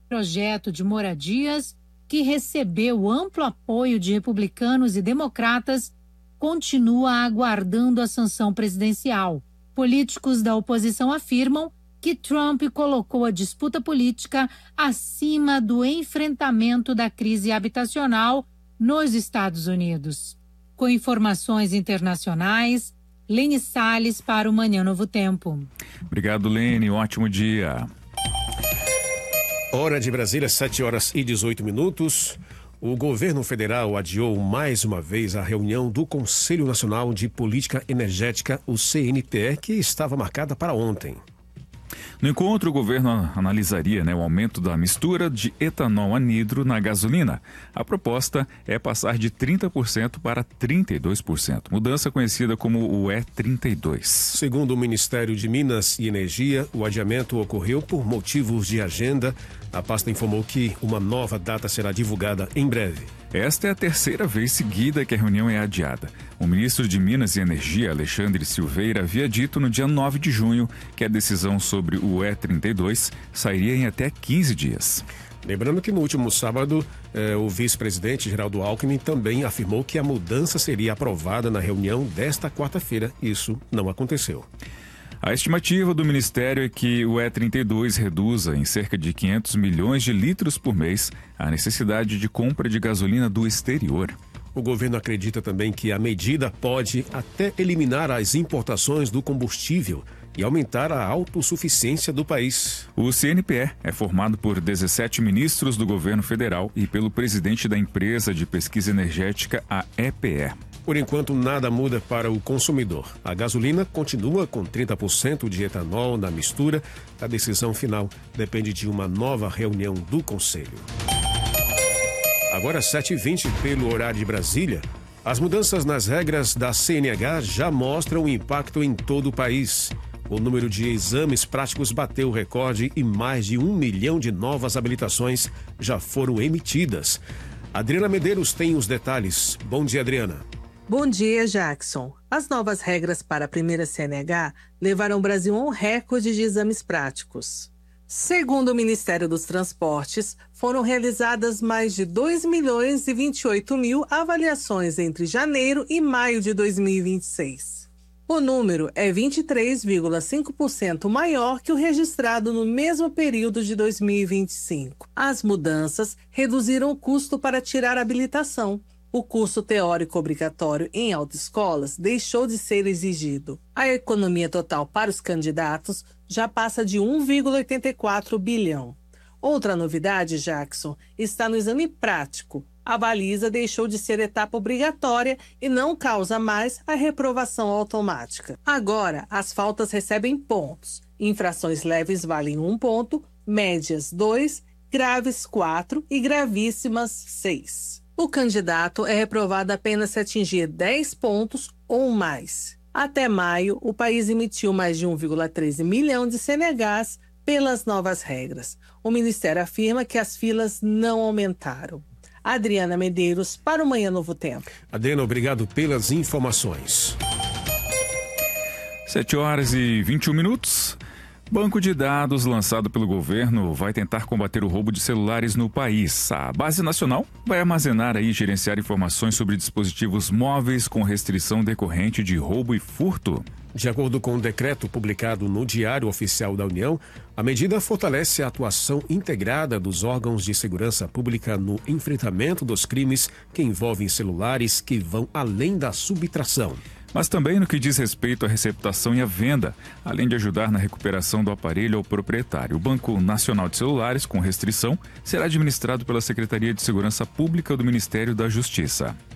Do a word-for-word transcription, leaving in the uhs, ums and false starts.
Projeto de moradias, que recebeu amplo apoio de republicanos e democratas, continua aguardando a sanção presidencial. Políticos da oposição afirmam que Trump colocou a disputa política acima do enfrentamento da crise habitacional nos Estados Unidos. Com informações internacionais, Lene Salles para o Manhã Novo Tempo. Obrigado, Lene. Ótimo dia. Hora de Brasília, sete horas e dezoito minutos. O governo federal adiou mais uma vez a reunião do Conselho Nacional de Política Energética, o C N P E, que estava marcada para ontem. No encontro, o governo analisaria, né, o aumento da mistura de etanol anidro na gasolina. A proposta é passar de trinta por cento para trinta e dois por cento, mudança conhecida como o E trinta e dois. Segundo o Ministério de Minas e Energia, o adiamento ocorreu por motivos de agenda. A pasta informou que uma nova data será divulgada em breve. Esta é a terceira vez seguida que a reunião é adiada. O ministro de Minas e Energia, Alexandre Silveira, havia dito no dia nove de junho que a decisão sobre o E trinta e dois sairia em até quinze dias. Lembrando que no último sábado, eh, o vice-presidente Geraldo Alckmin também afirmou que a mudança seria aprovada na reunião desta quarta-feira. Isso não aconteceu. A estimativa do Ministério é que o E trinta e dois reduza em cerca de quinhentos milhões de litros por mês a necessidade de compra de gasolina do exterior. O governo acredita também que a medida pode até eliminar as importações do combustível e aumentar a autossuficiência do país. O C N P E é formado por dezessete ministros do governo federal e pelo presidente da empresa de pesquisa energética, a E P E. Por enquanto, nada muda para o consumidor. A gasolina continua com trinta por cento de etanol na mistura. A decisão final depende de uma nova reunião do Conselho. Agora, sete e vinte, pelo horário de Brasília, as mudanças nas regras da C N H já mostram o impacto em todo o país. O número de exames práticos bateu o recorde e mais de um milhão de novas habilitações já foram emitidas. Adriana Medeiros tem os detalhes. Bom dia, Adriana. Bom dia, Jackson. As novas regras para a primeira C N H levaram o Brasil a um recorde de exames práticos. Segundo o Ministério dos Transportes, foram realizadas mais de dois milhões e vinte e oito mil avaliações entre janeiro e maio de dois mil e vinte e seis. O número é vinte e três vírgula cinco por cento maior que o registrado no mesmo período de dois mil e vinte e cinco. As mudanças reduziram o custo para tirar a habilitação. O curso teórico obrigatório em autoescolas deixou de ser exigido. A economia total para os candidatos já passa de um vírgula oitenta e quatro bilhão. Outra novidade, Jackson, está no exame prático. A baliza deixou de ser etapa obrigatória e não causa mais a reprovação automática. Agora, as faltas recebem pontos. Infrações leves valem um ponto, médias dois, graves quatro e gravíssimas seis. O candidato é reprovado apenas se atingir dez pontos ou mais. Até maio, o país emitiu mais de um vírgula treze milhão de C N Hs pelas novas regras. O Ministério afirma que as filas não aumentaram. Adriana Medeiros, para o Manhã Novo Tempo. Adriana, obrigado pelas informações. sete horas e vinte e um minutos. Banco de dados lançado pelo governo vai tentar combater o roubo de celulares no país. A Base Nacional vai armazenar e gerenciar informações sobre dispositivos móveis com restrição decorrente de roubo e furto. De acordo com o decreto publicado no Diário Oficial da União, a medida fortalece a atuação integrada dos órgãos de segurança pública no enfrentamento dos crimes que envolvem celulares que vão além da subtração. Mas também no que diz respeito à receptação e à venda, além de ajudar na recuperação do aparelho ao proprietário. O Banco Nacional de Celulares, com restrição, será administrado pela Secretaria de Segurança Pública do Ministério da Justiça.